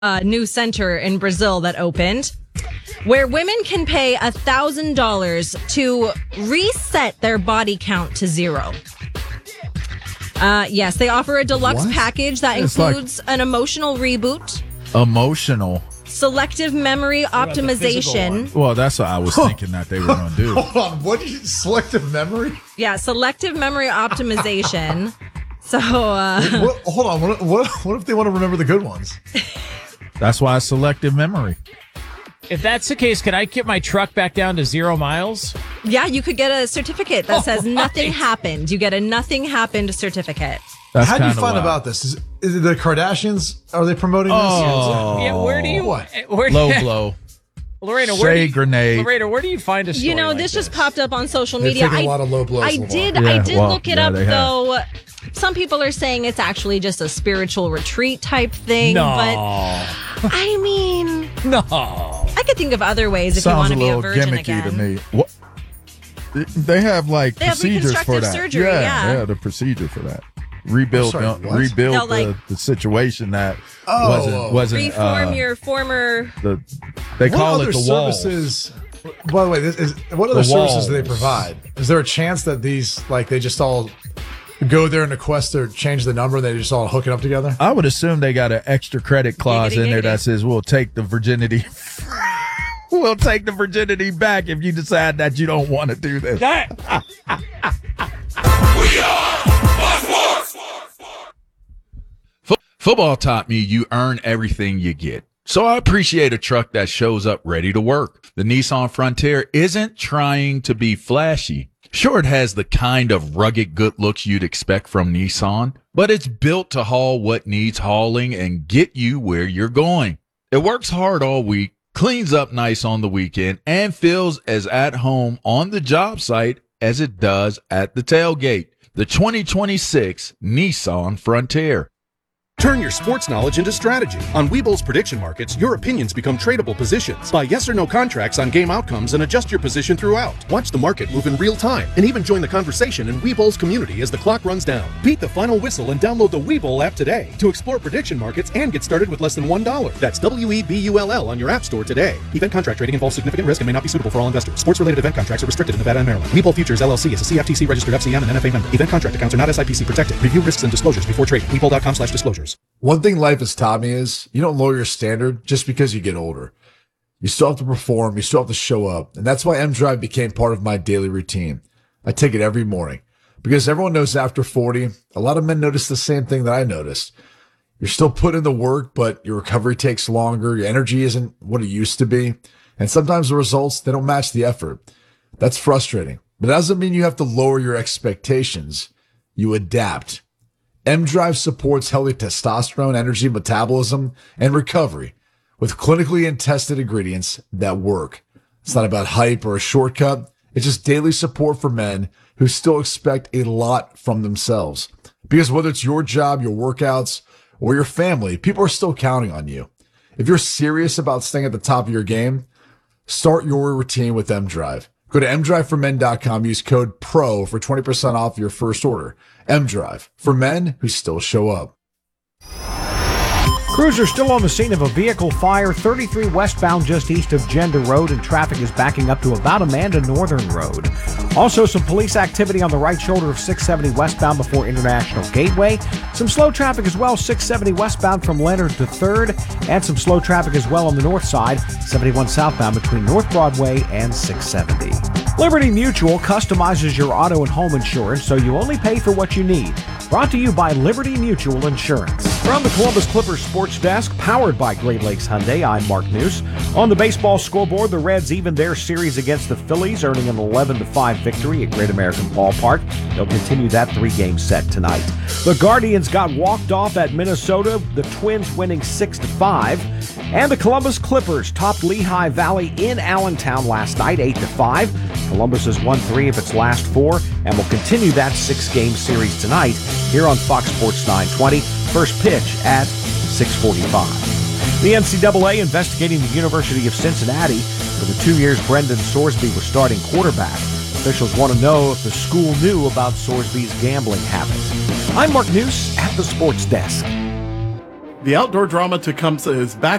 new center in Brazil that opened where women can pay $1,000 to reset their body count to 0. Yes, they offer a deluxe package that includes an emotional reboot. Emotional. Selective memory optimization. Well, that's what I was thinking that they were going to do. Hold on. What is selective memory? Yeah, selective memory optimization. So, hold on. What if they want to remember the good ones? That's why it's selective memory. If that's the case, can I get my truck back down to 0 miles? Yeah, you could get a certificate that says nothing happened. You get a nothing happened certificate. How do you find about this? Is it the Kardashians? Are they promoting this? Yeah, where do you... What? Low blow. Lorena, grenade. Lorena, where do you find a story You know, like this just popped up on social media. They've taken a lot of low blows. I did look it up, though. Some people are saying it's actually just a spiritual retreat type thing. No. But, I mean... No. I could think of other ways if Sounds you want to be a virgin gimmicky again. to me. What? They have procedures for that. Surgery, yeah, the procedure for that. Rebuild the situation that wasn't. Reform your former. They call it the walls. Services, by the way, what other services do they provide? Is there a chance that these they just all go there and request to change the number and they just all hook it up together? I would assume they got an extra credit clause in there that says we'll take the virginity. We'll take the virginity back if you decide that you don't want to do this. We are Fox Sports. Football taught me you earn everything you get. So I appreciate a truck that shows up ready to work. The Nissan Frontier isn't trying to be flashy. Sure, it has the kind of rugged good looks you'd expect from Nissan, but it's built to haul what needs hauling and get you where you're going. It works hard all week, cleans up nice on the weekend, and feels as at home on the job site as it does at the tailgate. The 2026 Nissan Frontier. Turn your sports knowledge into strategy. On Webull's prediction markets, your opinions become tradable positions. Buy yes or no contracts on game outcomes and adjust your position throughout. Watch the market move in real time and even join the conversation in Webull's community as the clock runs down. Beat the final whistle and download the Webull app today to explore prediction markets and get started with less than $1. That's WEBULL on your app store today. Event contract trading involves significant risk and may not be suitable for all investors. Sports-related event contracts are restricted in Nevada and Maryland. Webull Futures LLC is a CFTC registered FCM and NFA member. Event contract accounts are not SIPC protected. Review risks and disclosures before trading. Webull.com/disclosures. One thing life has taught me is you don't lower your standard just because you get older. You still have to perform. You still have to show up. And that's why M-Drive became part of my daily routine. I take it every morning because everyone knows after 40, a lot of men notice the same thing that I noticed. You're still putting in the work, but your recovery takes longer. Your energy isn't what it used to be. And sometimes the results, they don't match the effort. That's frustrating, but it doesn't mean you have to lower your expectations. You adapt. M-Drive supports healthy testosterone, energy, metabolism, and recovery with clinically and tested ingredients that work. It's not about hype or a shortcut. It's just daily support for men who still expect a lot from themselves. Because whether it's your job, your workouts, or your family, people are still counting on you. If you're serious about staying at the top of your game, start your routine with M-Drive. Go to mdriveformen.com, use code PRO for 20% off your first order. M-Drive, for men who still show up. Crews are still on the scene of a vehicle fire 33 westbound just east of Gender Road, and traffic is backing up to about Amanda Northern Road. Also, some police activity on the right shoulder of 670 westbound before International Gateway. Some slow traffic as well, 670 westbound from Leonard to 3rd, and some slow traffic as well on the north side, 71 southbound between North Broadway and 670. Liberty Mutual customizes your auto and home insurance so you only pay for what you need. Brought to you by Liberty Mutual Insurance. From the Columbus Clippers Sports Desk, powered by Great Lakes Hyundai, I'm Mark News. On the baseball scoreboard, the Reds evened their series against the Phillies, earning an 11-5 victory at Great American Ballpark. They'll continue that 3-game set tonight. The Guardians got walked off at Minnesota, the Twins winning 6-5. And the Columbus Clippers topped Lehigh Valley in Allentown last night, 8-5. Columbus has won 3 of its last 4 and will continue that 6-game series tonight here on Fox Sports 920. First pitch at 6:45. The NCAA investigating the University of Cincinnati. For the 2 years Brendan Sorsby was starting quarterback. Officials want to know if the school knew about Sorsby's gambling habits. I'm Mark News at the Sports Desk. The Outdoor Drama Tecumseh is back